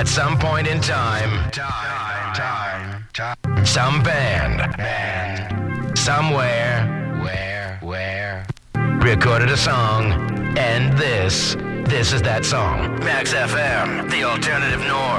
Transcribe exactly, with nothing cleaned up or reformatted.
At some point in time, time, time, time, some band, band, somewhere, where, where, recorded a song, and this, this is that song. Max F M, the alternative north.